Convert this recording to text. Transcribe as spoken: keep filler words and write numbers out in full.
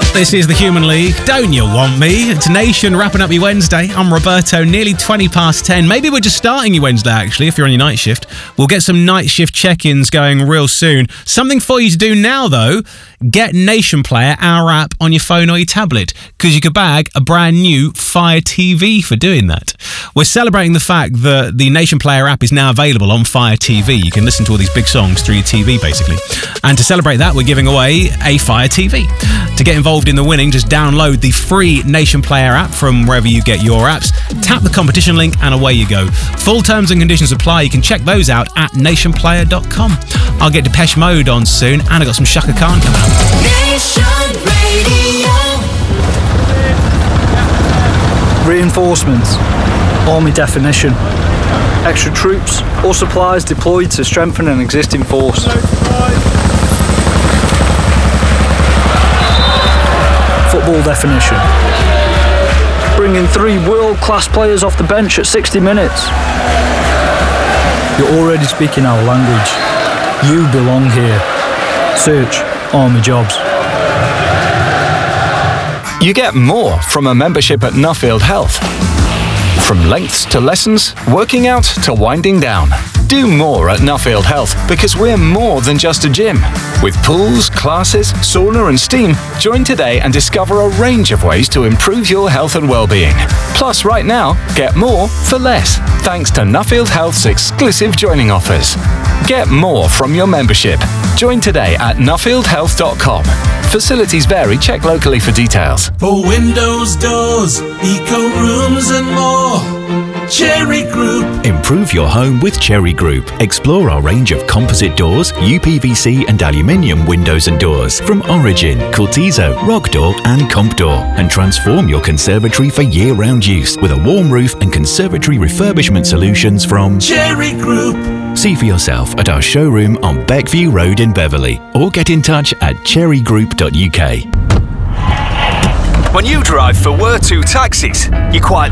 This is the Human League. Don't you want me? It's Nation wrapping up your Wednesday. I'm Roberto, nearly twenty past ten. Maybe we're just starting your Wednesday, actually, if you're on your night shift. We'll get some night shift check-ins going real soon. Something for you to do now, though. Get Nation Player, our app, on your phone or your tablet, because you could bag a brand new Fire T V for doing that. We're celebrating the fact that the Nation Player app is now available on Fire T V. You can listen to all these big songs through your T V, basically. And to celebrate that, we're giving away a Fire T V. To get involved in the winning, just download the free Nation Player app from wherever you get your apps, tap the competition link, and away you go. Full terms and conditions apply. You can check those out at nation player dot com. I'll get Depeche Mode on soon, and I've got some Shaka Khan coming up. Nation Radio. Reinforcements. Army definition. Extra troops or supplies deployed to strengthen an existing force. Football definition. Bringing three world-class players off the bench at sixty minutes. You're already speaking our language. You belong here. Search Army Jobs. You get more from a membership at Nuffield Health. From lengths to lessons, working out to winding down. Do more at Nuffield Health because we're more than just a gym. With pools, classes, sauna and steam, join today and discover a range of ways to improve your health and well-being. Plus, right now, get more for less, thanks to Nuffield Health's exclusive joining offers. Get more from your membership. Join today at nuffield health dot com. Facilities vary. Check locally for details. For windows, doors, eco rooms and more, Cherry Group. Improve your home with Cherry Group. Explore our range of composite doors, U P V C and aluminium windows and doors from Origin, Cortizo, Rockdoor and Compdoor, and transform your conservatory for year-round use with a warm roof and conservatory refurbishment solutions from Cherry Group. See for yourself at our showroom on Beckview Road in Beverley or get in touch at cherry group dot U K. When you drive for Wortu taxis, you quite